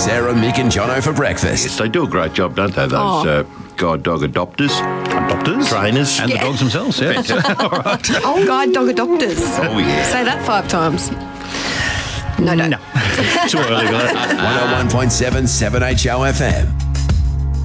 Sarah, Mick and Jono for breakfast. Yes, they do a great job, don't they, those guide dog adopters? Adopters? Trainers. And the dogs themselves, yeah. All right. Guide dog adopters. Oh, yeah. Say that 5 times. No, don't. No. Too early, guys. 101.7 7HO FM.